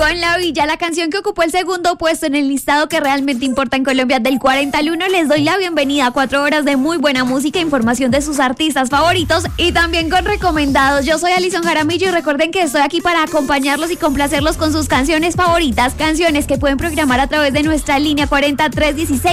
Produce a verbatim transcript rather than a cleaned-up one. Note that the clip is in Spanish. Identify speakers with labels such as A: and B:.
A: con La Villa, la canción que ocupó el segundo puesto en el listado que realmente importa en Colombia del cuarenta al uno. Les doy la bienvenida a cuatro horas de muy buena música, información de sus artistas favoritos y también con recomendados. Yo soy Alison Jaramillo y recuerden que estoy aquí para acompañarlos y complacerlos con sus canciones favoritas, canciones que pueden programar a través de nuestra línea cuarenta, trescientos dieciséis